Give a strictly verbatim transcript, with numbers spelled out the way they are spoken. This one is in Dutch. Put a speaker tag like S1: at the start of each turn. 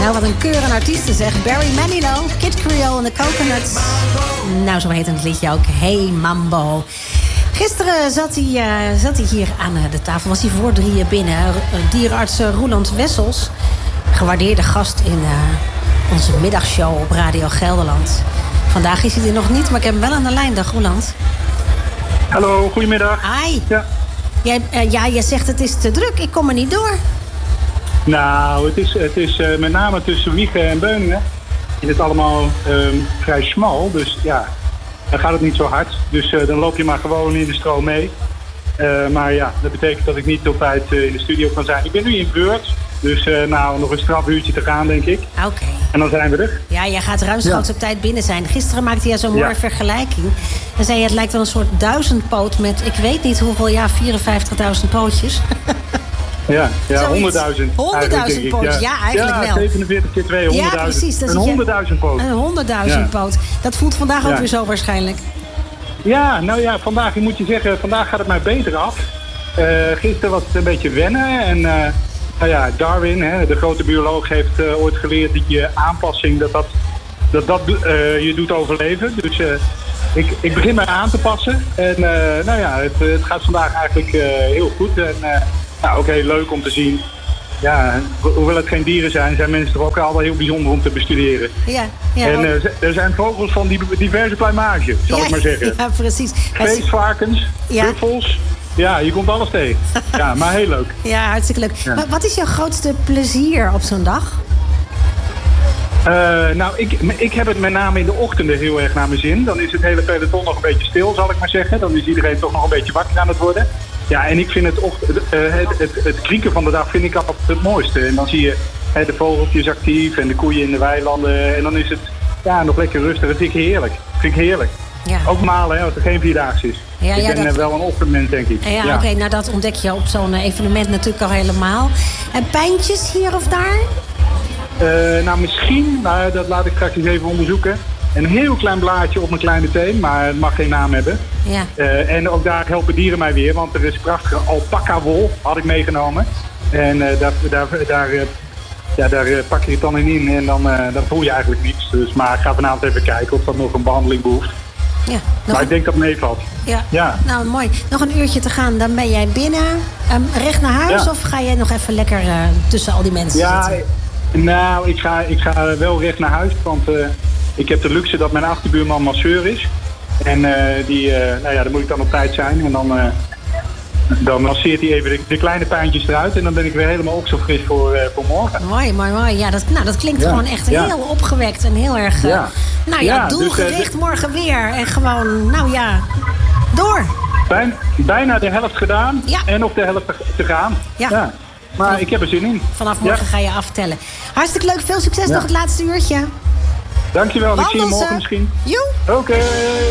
S1: Nou, wat een keur aan artiesten zeg. Barry Manilow, Kid Creole en de Coconuts. Nou, zo heet het liedje ook. Hey Mambo. Gisteren zat hij, uh, zat hij hier aan uh, de tafel. Was hij voor drieën binnen. Uh, dierenarts uh, Roeland Wessels. Gewaardeerde gast in uh, onze middagshow op Radio Gelderland. Vandaag is hij er nog niet, maar ik heb hem wel aan de lijn. Dag Roeland.
S2: Hallo, goedemiddag.
S1: Hi. Ja. Jij, uh, ja, jij zegt het is te druk. Ik kom er niet door.
S2: Nou, het is, het is uh, met name tussen Wijchen en Beuningen is het allemaal um, vrij smal. Dus ja, dan gaat het niet zo hard. Dus uh, dan loop je maar gewoon in de stroom mee. Uh, maar ja, dat betekent dat ik niet op tijd uh, in de studio kan zijn. Ik ben nu in beurt. Dus uh, nou, nog een straf uurtje te gaan, denk ik.
S1: Oké. Okay.
S2: En dan zijn we er.
S1: Ja, jij gaat ruimschoots ja. op tijd binnen zijn. Gisteren maakte jij zo'n mooie ja. vergelijking. En zei je, het lijkt wel een soort duizendpoot met, ik weet niet hoeveel, ja, vierenvijftigduizend pootjes.
S2: Ja, ja honderdduizend.
S1: honderdduizend poot, ja. ja, eigenlijk
S2: ja,
S1: wel.
S2: zevenenveertig keer twee, honderdduizend.
S1: Ja, precies. Dat
S2: een honderdduizend poot.
S1: Een honderdduizend ja. poot. Dat voelt vandaag ook
S2: ja.
S1: weer zo waarschijnlijk.
S2: Ja, nou ja, vandaag, moet je zeggen, vandaag gaat het mij beter af. Uh, gisteren was het een beetje wennen. En uh, nou ja, Darwin, hè, de grote bioloog, heeft uh, ooit geleerd dat je aanpassing, dat dat, dat, dat uh, je doet overleven. Dus uh, ik, ik begin mij aan te passen. En uh, nou ja, het, het gaat vandaag eigenlijk uh, heel goed. En, uh, Nou, ook heel leuk om te zien. Ja, hoewel het geen dieren zijn, zijn mensen toch ook altijd heel bijzonder om te bestuderen.
S1: Ja, ja.
S2: En uh, er zijn vogels van die diverse pluimage, zal
S1: ja,
S2: ik maar zeggen.
S1: Ja, precies.
S2: Feestvarkens, ja. buffels. Ja, je komt alles tegen. Ja, maar heel leuk.
S1: Ja, hartstikke leuk. Ja. Maar wat is jouw grootste plezier op zo'n dag?
S2: Uh, nou, ik, ik heb het met name in de ochtenden heel erg naar mijn zin. Dan is het hele peloton nog een beetje stil, zal ik maar zeggen. Dan is iedereen toch nog een beetje wakker aan het worden. Ja, en ik vind het, ochtend, uh, het, het, het krieken van de dag vind ik altijd het mooiste. En dan zie je uh, de vogeltjes actief en de koeien in de weilanden. En dan is het ja, nog lekker rustig. Dat vind ik heerlijk. Dat vind ik heerlijk. Ja. Ook malen, hè, als er geen vierdaagse is. Ja, ik ja, ben dat... wel een ochtendmens, denk ik.
S1: Ja, ja. Oké, okay, nou dat ontdek je op zo'n evenement natuurlijk al helemaal. En pijntjes hier of daar?
S2: Uh, nou, misschien, nou, dat laat ik straks eens even onderzoeken. Een heel klein blaadje op mijn kleine teen, maar het mag geen naam hebben.
S1: Ja.
S2: Uh, en ook daar helpen dieren mij weer, want er is prachtige alpaca-wol, had ik meegenomen. En uh, daar, daar, daar, uh, ja, daar uh, pak je het dan in en dan, uh, dan voel je eigenlijk niets. Dus, maar ik ga vanavond even kijken of dat nog een behandeling behoeft.
S1: Ja,
S2: maar een... ik denk dat het meevalt.
S1: Ja. ja, nou mooi. Nog een uurtje te gaan, dan ben jij binnen. Um, recht naar huis ja. of ga jij nog even lekker uh, tussen al die mensen
S2: ja,
S1: zitten?
S2: Nou, ik ga, ik ga wel recht naar huis, want... Uh, Ik heb de luxe dat mijn achterbuurman masseur is. En uh, die, uh, nou ja, dan moet ik dan op tijd zijn. En dan, uh, dan masseert hij even de, de kleine pijntjes eruit. En dan ben ik weer helemaal ook zo fris voor, uh, voor morgen.
S1: Mooi, mooi, mooi. Ja, dat, nou, dat klinkt ja. gewoon echt ja. heel opgewekt en heel erg... Uh, ja. Nou ja, ja doelgericht dus, uh, morgen weer. En gewoon, nou ja, door.
S2: Bijna, bijna de helft gedaan. Ja. En nog de helft te, te gaan. Ja. ja. Maar Vanaf, ik heb er zin in.
S1: Vanaf morgen ja. ga je aftellen. Hartstikke leuk. Veel succes ja. nog het laatste uurtje.
S2: Dankjewel, ik zie je morgen misschien.
S1: Joe.
S2: Oké. Okay.